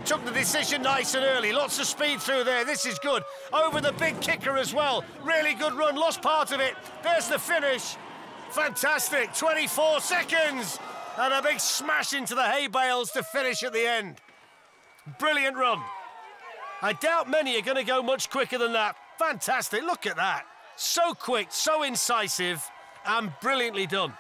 took the decision nice and early. Lots of speed through there. This is good. Over the big kicker as well. Really good run. Lost part of it. There's the finish. Fantastic. 24 seconds. And a big smash into the hay bales to finish at the end. Brilliant run. I doubt many are going to go much quicker than that. Fantastic. Look at that. So quick, so incisive, and brilliantly done.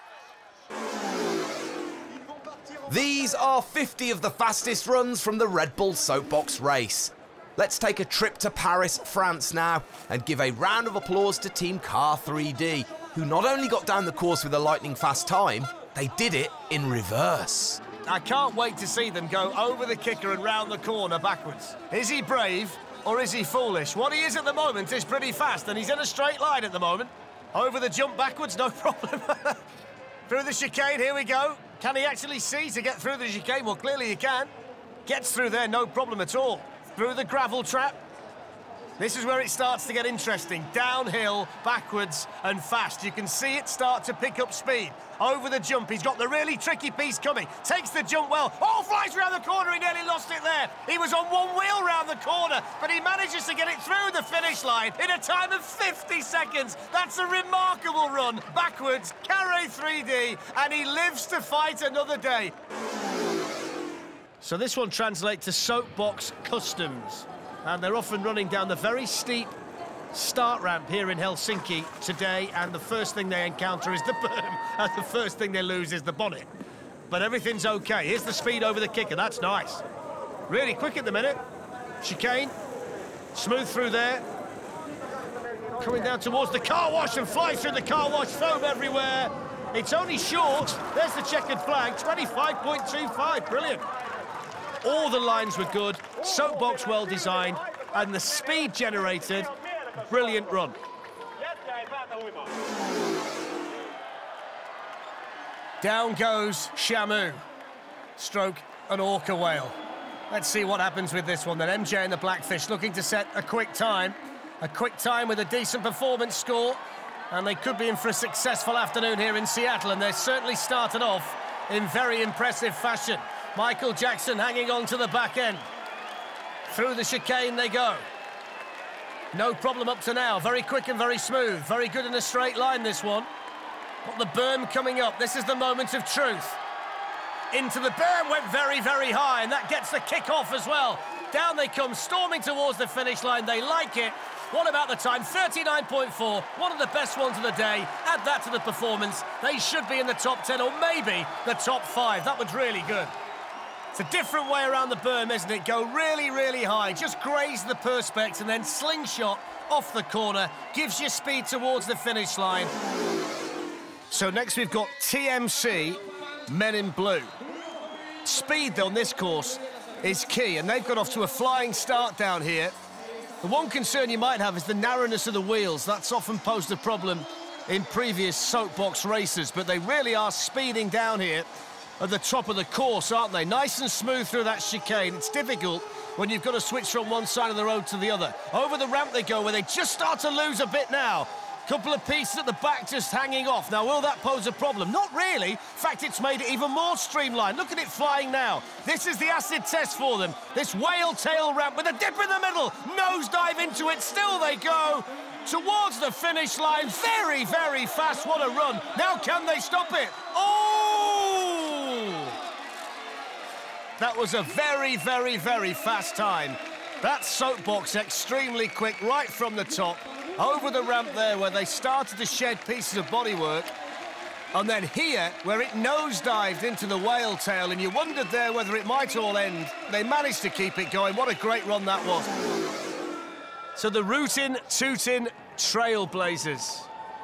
These are 50 of the fastest runs from the Red Bull Soapbox race. Let's take a trip to Paris, France now, and give a round of applause to Team Car 3D, who not only got down the course with a lightning-fast time, they did it in reverse. I can't wait to see them go over the kicker and round the corner backwards. Is he brave or is he foolish? What he is at the moment is pretty fast, and he's in a straight line at the moment. Over the jump backwards, no problem. Through the chicane, here we go. Can he actually see to get through the chicane? Well, clearly he can. Gets through there, no problem at all. Through the gravel trap. This is where it starts to get interesting. Downhill, backwards, and fast. You can see it start to pick up speed. Over the jump, he's got the really tricky piece coming. Takes the jump well. Oh, flies around the corner, he nearly lost it there. He was on one wheel round the corner, but he manages to get it through the finish line in a time of 50 seconds. That's a remarkable run. Backwards, Carré 3D, and he lives to fight another day. So this one translates to Soapbox Customs. And they're often running down the very steep start ramp here in Helsinki today, and the first thing they encounter is the berm, and the first thing they lose is the bonnet. But everything's okay. Here's the speed over the kicker. That's nice. Really quick at the minute. Chicane. Smooth through there. Coming down towards the car wash and flies through the car wash. Foam everywhere. It's only short. There's the checkered flag. 25.25. Brilliant. All the lines were good, Soapbox well designed, and the speed generated, brilliant run. Down goes Shamu, stroke an orca whale. Let's see what happens with this one then. MJ and the Blackfish looking to set a quick time with a decent performance score, and they could be in for a successful afternoon here in Seattle, and they're certainly started off in very impressive fashion. Michael Jackson hanging on to the back end. Through the chicane they go. No problem up to now. Very quick and very smooth. Very good in a straight line, this one. Got the berm coming up. This is the moment of truth. Into the berm, went very, very high, and that gets the kick off as well. Down they come, storming towards the finish line. They like it. What about the time? 39.4, one of the best ones of the day. Add that to the performance. They should be in the top 10 or maybe the top 5. That was really good. It's a different way around the berm, isn't it? Go really, really high. Just graze the perspex and then slingshot off the corner. Gives you speed towards the finish line. So next we've got TMC, Men in Blue. Speed on this course is key, and they've got off to a flying start down here. The one concern you might have is the narrowness of the wheels. That's often posed a problem in previous Soapbox races, but they really are speeding down here at the top of the course, aren't they? Nice and smooth through that chicane. It's difficult when you've got to switch from one side of the road to the other. Over the ramp they go, where they just start to lose a bit now. Couple of pieces at the back just hanging off. Now, will that pose a problem? Not really. In fact, it's made it even more streamlined. Look at it flying now. This is the acid test for them. This whale tail ramp with a dip in the middle. Nosedive into it. Still they go towards the finish line. Very, very fast. What a run. Now, can they stop it? Oh! That was a very, very, very fast time. That Soapbox extremely quick right from the top. Over the ramp there where they started to shed pieces of bodywork. And then here, where it nosedived into the whale tail, and you wondered there whether it might all end. They managed to keep it going. What a great run that was. So the Rootin' Tootin' Trailblazers.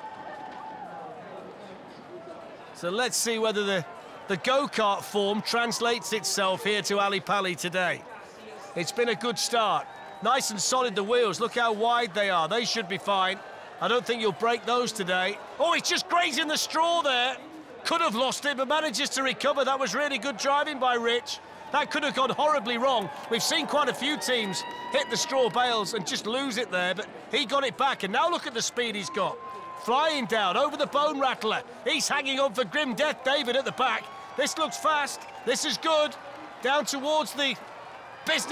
So let's see whether the go-kart form translates itself here to Ali Pali today. It's been a good start. Nice and solid, the wheels. Look how wide they are. They should be fine. I don't think you'll break those today. Oh, he's just grazing the straw there. Could have lost it, but manages to recover. That was really good driving by Rich. That could have gone horribly wrong. We've seen quite a few teams hit the straw bales and just lose it there, but he got it back, and now look at the speed he's got. Flying down over the bone rattler. He's hanging on for grim death, David, at the back. This looks fast. This is good. Down towards the business.